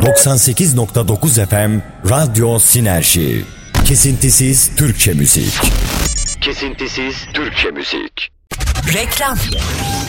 98.9 FM Radyo Sinerji. Kesintisiz Türkçe müzik. Kesintisiz Türkçe müzik. Reklam.